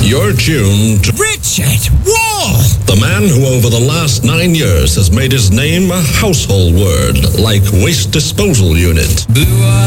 You're tuned to Richard Wall! the man who over the last 9 years has made his name a household word like waste disposal unit. Blue